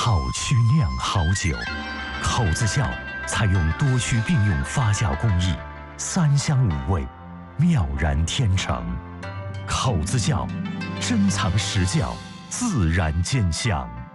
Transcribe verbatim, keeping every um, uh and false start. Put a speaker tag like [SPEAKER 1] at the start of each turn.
[SPEAKER 1] 好曲酿好酒，口子窖采用多区并用发酵工艺，三香五味，妙然天成。口子窖，珍藏实窖，自然见香。